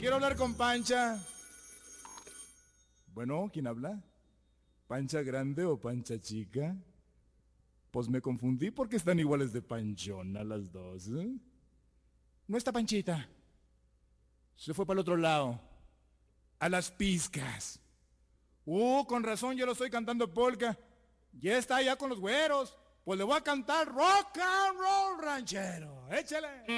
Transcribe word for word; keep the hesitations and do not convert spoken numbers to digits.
quiero hablar con Pancha. Bueno, ¿quién habla? ¿Pancha grande o Pancha chica? Pues me confundí porque están iguales de panchona las dos, ¿eh? No está Panchita. Se fue para el otro lado. A las pizcas. Uh, con razón yo lo estoy cantando polka. Ya está allá con los güeros. Pues le voy a cantar rock and roll ranchero. Échale.